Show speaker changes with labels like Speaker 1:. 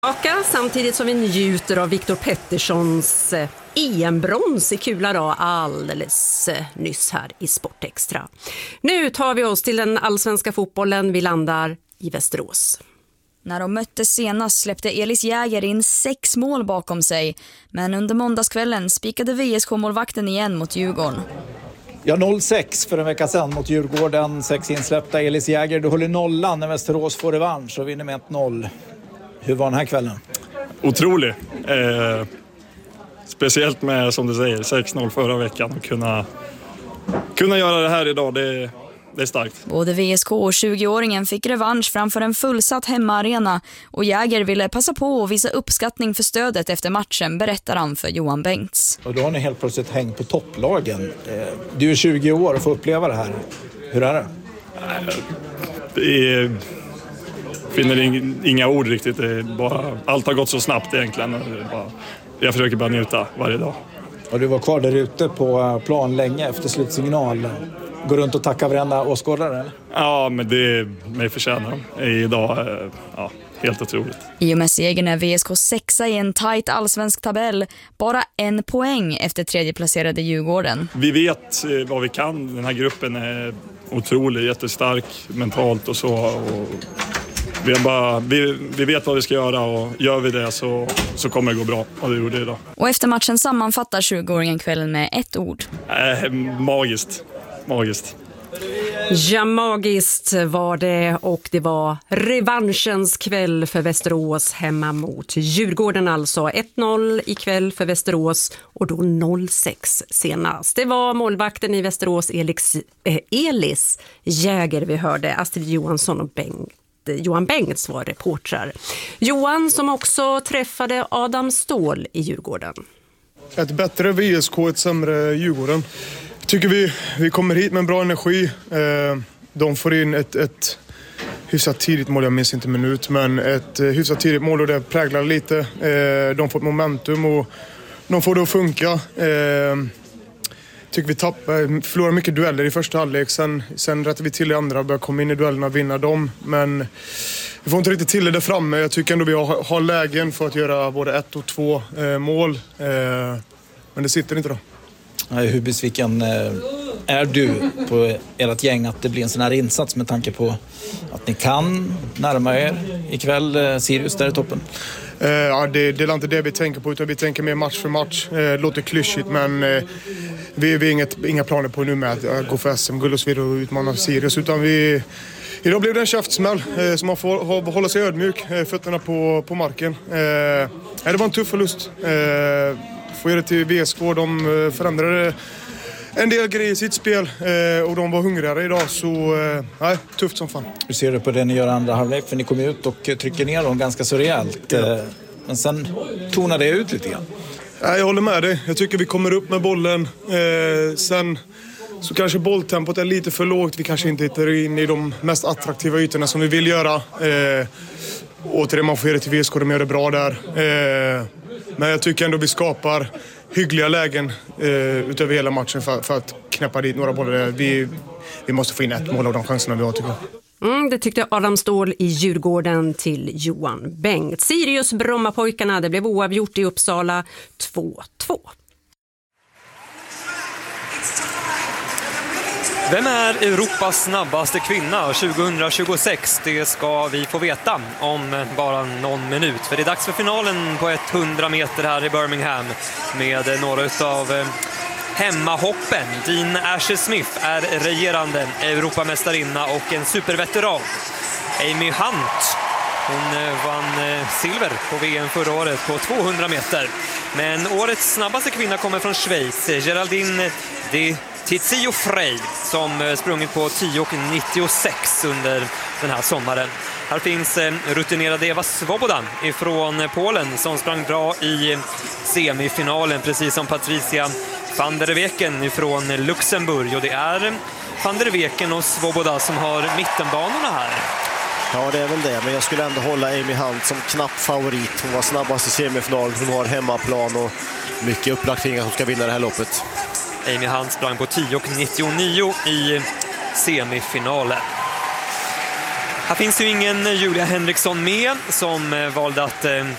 Speaker 1: Samtidigt som vi njuter av Viktor Petterssons EM-brons i kula då, alldeles nyss här i Sportextra. Nu tar vi oss till den allsvenska fotbollen. Vi landar i Västerås.
Speaker 2: När de möttes senast släppte Elis Jäger in 6 mål bakom sig. Men under måndagskvällen spikade VSK-målvakten igen mot Djurgården.
Speaker 3: Ja, 0-6 för en vecka sedan mot Djurgården. 6 insläppta. Elis Jäger, du håller nollan när Västerås får revansch och vinner med 1-0. Hur var den här kvällen?
Speaker 4: Otrolig. Speciellt med, som du säger, 6-0 förra veckan. Och kunna göra det här idag, det är starkt.
Speaker 2: Både VSK och 20-åringen fick revansch framför en fullsatt hemmaarena. Och Jäger ville passa på att visa uppskattning för stödet efter matchen, berättar han för Johan Bengts.
Speaker 3: Och då har ni helt plötsligt hängt på topplagen. Du är 20 år och får uppleva det här. Hur är det?
Speaker 4: Det är... finner inga ord riktigt. Det är bara, allt har gått så snabbt egentligen. Jag försöker bara njuta varje dag.
Speaker 3: Och du var kvar där ute på plan länge efter slutsignal. Går runt och tackar varenda åskådare, eller?
Speaker 4: Ja, men det är mig förtjänar idag. Ja, helt otroligt.
Speaker 2: I och med segern är VSK 6 i en tajt allsvensk tabell. Bara 1 poäng efter tredjeplacerade Djurgården.
Speaker 4: Vi vet vad vi kan. Den här gruppen är otrolig, jättestark mentalt och så. Och vi vet vad vi ska göra och gör vi det så kommer det gå bra. Och det gjorde det idag.
Speaker 2: Och efter matchen sammanfattar 20-åringen kvällen med ett ord.
Speaker 4: Magiskt.
Speaker 1: Ja, magiskt var det, och det var revanschens kväll för Västerås hemma mot Djurgården alltså. 1-0 ikväll för Västerås och då 0-6 senast. Det var målvakten i Västerås Elis Jäger vi hörde. Astrid Johansson och Johan Bengts var reportrar. Johan som också träffade Adam Ståhl i Djurgården.
Speaker 5: Ett bättre VSK, ett sämre Djurgården. Tycker vi kommer hit med en bra energi. De får in ett hyfsat tidigt mål, jag minns inte minut, men ett hyfsat tidigt mål och det präglar lite. De får ett momentum och de får det att funka. Tycker vi förlorar mycket dueller i första halvlek. Sen rättar vi till i andra och börjar komma in i duellerna och vinna dem. Men vi får inte riktigt till det där framme. Jag tycker ändå vi har lägen för att göra både 1 och 2 mål. Men det sitter inte då.
Speaker 3: Hur besviken är du på ert gäng att det blir en sån här insats med tanke på att ni kan närma er ikväll Sirius där i toppen?
Speaker 5: Ja, det är inte det vi tänker på, utan vi tänker mer match för match. Det låter klyschigt, men vi har inga planer på nu med att gå för SM-guld och så vidare och utmana Sirius, utan idag blev det en käftsmäll så man får hålla sig ödmjuk, fötterna på marken. Det var en tuff förlust. Får göra det till VSK, de förändrade en del grejer i sitt spel och de var hungrigare idag, så tufft som fan.
Speaker 3: Hur ser du på det ni gör andra halvlek? För ni kommer ut och trycker ner dem ganska så rejält. Men sen tonar det ut lite grann.
Speaker 5: Jag håller med dig. Jag tycker vi kommer upp med bollen. Sen så kanske bolltempot är lite för lågt. Vi kanske inte hittar in i de mest attraktiva ytorna som vi vill göra. Återigen, man får göra det till VSK, de gör det bra där. Men jag tycker ändå vi skapar hyggliga lägen utöver hela matchen för att knäppa dit några bollar. Vi måste få in 1 mål av de chanserna vi har, tycker jag.
Speaker 1: Det tyckte Adam Ståhl i Djurgården till Johan Bengt. Sirius Brommapojkarna, det blev oavgjort i Uppsala 2-2.
Speaker 6: Vem är Europas snabbaste kvinna 2026? Det ska vi få veta om bara någon minut. För det är dags för finalen på 100 meter här i Birmingham med några av hemmahoppen. Dean Asher-Smith är regerande Europamästarinna och en superveteran. Amy Hunt, hon vann silver på VM förra året på 200 meter. Men årets snabbaste kvinna kommer från Schweiz, Geraldine de Tizio Frey, som sprungit på 10,96 under den här sommaren. Här finns rutinerade Eva Svoboda ifrån Polen som sprang bra i semifinalen, precis som Patricia van der Weken ifrån Luxemburg. Och det är van der Weken och Svoboda som har mittenbanorna här.
Speaker 7: Ja, det är väl det, men jag skulle ändå hålla Amy Hunt som knapp favorit. Hon var snabbast i semifinalen, hon har hemmaplan och mycket upplagt kring att hon ska vinna det här loppet.
Speaker 6: Amy Hunt sprang på 10,99 i semifinalen. Här finns ju ingen Julia Henriksson med, som valde att